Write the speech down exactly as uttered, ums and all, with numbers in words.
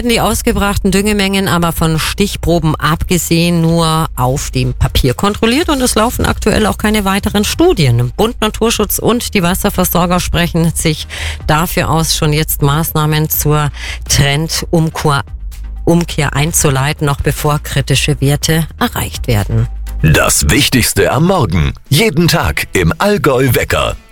werden die ausgebrachten Düngemengen aber von Stichproben abgesehen nur auf dem Papier kontrolliert und es laufen aktuell auch keine weiteren Studien. Bund Naturschutz und die Wasserversorger sprechen sich dafür aus, schon jetzt Maßnahmen zur Trendumkehr Umkehr einzuleiten, noch bevor kritische Werte erreicht werden. Das Wichtigste am Morgen. Jeden Tag im Allgäu Wecker.